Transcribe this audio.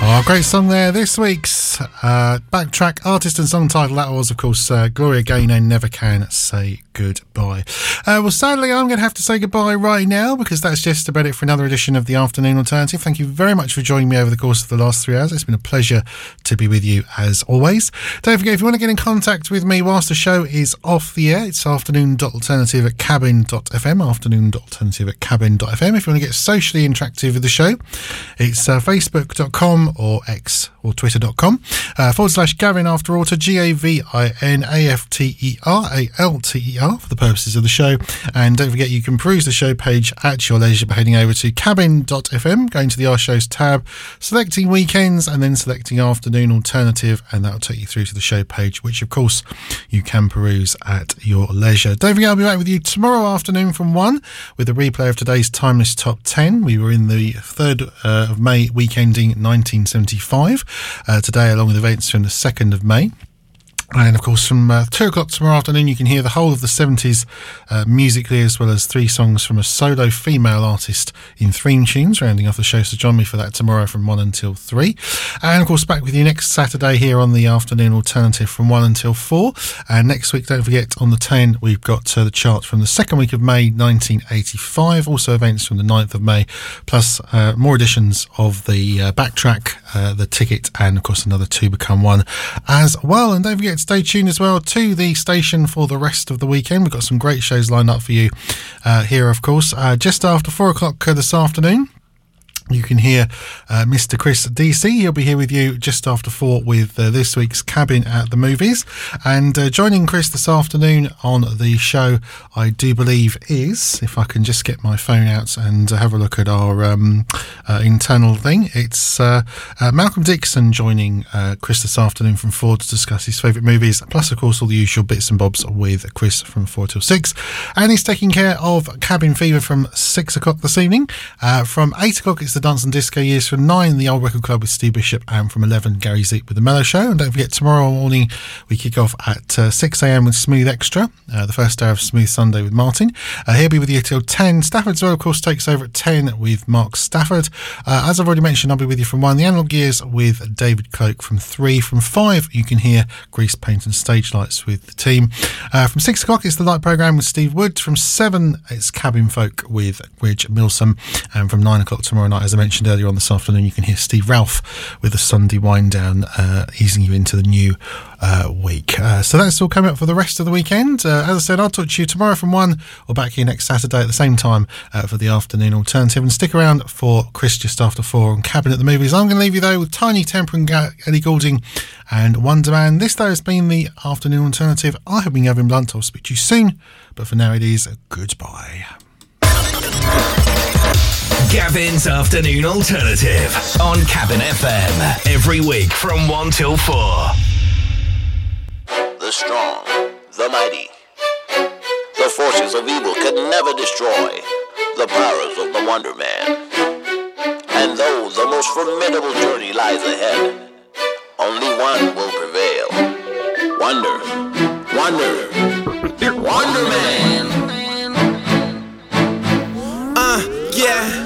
Oh, great song there. This week's backtrack artist and song title, that was, of course, Gloria Gaynor, Never Can Say Goodbye. Well, sadly, I'm going to have to say goodbye right now because that's just about it for another edition of the Afternoon Alternative. Thank you very much for joining me over the course of the last 3 hours. It's been a pleasure to be with you as always. Don't forget, if you want to get in contact with me whilst the show is off the air, it's afternoon.alternative@cabin.fm, afternoon.alternative@cabin.fm. If you want to get socially interactive with the show, it's facebook.com or X or twitter.com /Gavin After Alter, GAVIN for the purposes of the show. And don't forget, you can peruse the show page at your leisure by heading over to cabin.fm, going to the Our Shows tab, selecting weekends and then selecting Afternoon Alternative, and that'll take you through to the show page, which of course you can peruse at your leisure. Don't forget, I'll be back with you tomorrow afternoon from 1 with a replay of today's Timeless Top 10. We were in the 3rd of May week ending 1975 today, along with events from the 2nd of May. And of course, from 2 o'clock tomorrow afternoon, you can hear the whole of the 70s musically, as well as 3 songs from a solo female artist in theme tunes, rounding off the show. So join me for that tomorrow from 1 until 3. And of course, back with you next Saturday here on the Afternoon Alternative from 1 until 4. And next week, don't forget, on the 10, we've got the chart from the 2nd week of May 1985, also events from the 9th of May, plus more editions of the backtrack, the ticket, and of course another 2 Become One as well. And don't forget, stay tuned as well to the station for the rest of the weekend. We've got some great shows lined up for you here, of course. Just after 4 o'clock this afternoon, you can hear Mr. Chris DC. He'll be here with you just after 4 with this week's Cabin at the Movies. And joining Chris this afternoon on the show, I do believe, is, if I can just get my phone out and have a look at our internal thing, it's Malcolm Dixon joining Chris this afternoon from 4 to discuss his favourite movies, plus, of course, all the usual bits and bobs with Chris from 4 till 6. And he's taking care of Cabin Fever from 6 o'clock this evening. From 8 o'clock, it's the Dance and Disco Years. From 9, the Old Record Club with Steve Bishop, and from 11, Gary Zeek with the Mellow Show. And don't forget, tomorrow morning we kick off at 6 a.m. with Smooth Extra, the first hour of Smooth Sunday with Martin. He'll be with you till 10. Stafford's Well, of course, takes over at 10 with Mark Stafford. As I've already mentioned, I'll be with you from 1, the Analog Years with David Cloak from 3. From 5, you can hear Grease Paint and Stage Lights with the team. From 6 o'clock, it's the Light Programme with Steve Wood. From 7, it's Cabin Folk with Widge Milsom. And from 9 o'clock tomorrow night, as I mentioned earlier on this afternoon, you can hear Steve Ralph with the Sunday Wind Down, easing you into the new week. So that's all coming up for the rest of the weekend. As I said, I'll talk to you tomorrow from 1 or back here next Saturday at the same time for the Afternoon Alternative. And stick around for Chris just after 4 on Cabin at the Movies. I'm going to leave you, though, with Tiny Temper and Ellie Goulding and Wonder Man. This, though, has been the Afternoon Alternative. I have been Gavin Blunt. I'll speak to you soon. But for now, it is goodbye. Gavin's Afternoon Alternative on Cabin FM every week from 1 till 4. The strong, the mighty, the forces of evil can never destroy the powers of the Wonder Man. And though the most formidable journey lies ahead, only one will prevail. Wonder Man. Yeah.